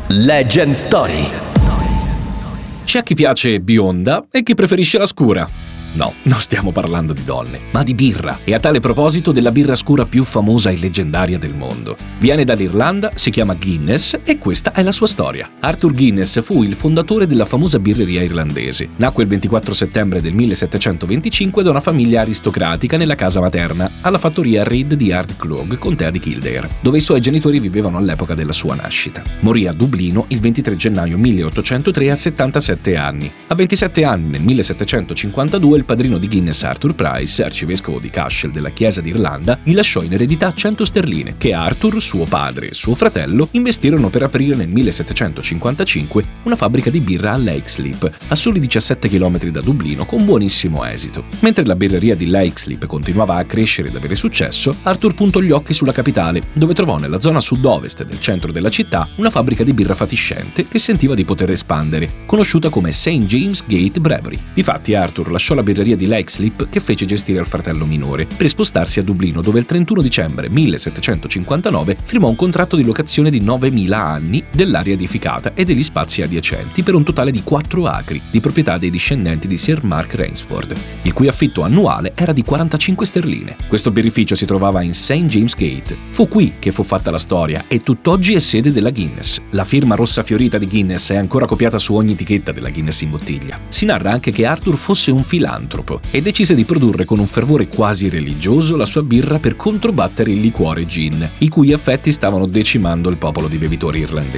Legend Story. C'è chi piace bionda e chi preferisce la scura. No, non stiamo parlando di donne, ma di birra, e a tale proposito della birra scura più famosa e leggendaria del mondo. Viene dall'Irlanda, si chiama Guinness e questa è la sua storia. Arthur Guinness fu il fondatore della famosa birreria irlandese. Nacque il 24 settembre del 1725 da una famiglia aristocratica nella casa materna, alla fattoria Reid di Ardclog, contea di Kildare, dove i suoi genitori vivevano all'epoca della sua nascita. Morì a Dublino il 23 gennaio 1803 a 77 anni. A 27 anni, nel 1752, il padrino di Guinness, Arthur Price, arcivescovo di Cashel della Chiesa d'Irlanda, gli lasciò in eredità 100 sterline, che Arthur, suo padre e suo fratello investirono per aprire nel 1755 una fabbrica di birra a Leixlip, a soli 17 km da Dublino, con buonissimo esito. Mentre la birreria di Leixlip continuava a crescere ed avere successo, Arthur puntò gli occhi sulla capitale, dove trovò nella zona sud-ovest del centro della città una fabbrica di birra fatiscente che sentiva di poter espandere, conosciuta come St. James Gate Brewery. Difatti Arthur lasciò la birreria di Leixlip, che fece gestire al fratello minore, per spostarsi a Dublino, dove il 31 dicembre 1759 firmò un contratto di locazione di 9.000 anni dell'area edificata e degli spazi adiacenti per un totale di 4 acri, di proprietà dei discendenti di Sir Mark Rainsford, il cui affitto annuale era di 45 sterline. Questo birrificio si trovava in St. James Gate. Fu qui che fu fatta la storia e tutt'oggi è sede della Guinness. La firma rossa fiorita di Guinness è ancora copiata su ogni etichetta della Guinness in bottiglia. Si narra anche che Arthur fosse un filantropo e decise di produrre con un fervore quasi religioso la sua birra per controbattere il liquore gin, i cui effetti stavano decimando il popolo di bevitori irlandesi.